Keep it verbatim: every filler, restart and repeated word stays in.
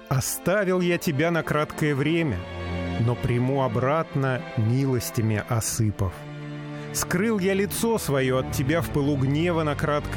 Оставил я тебя на краткое время, но приму обратно, милостями осыпав. Скрыл я лицо свое от тебя в пылу гнева на краткое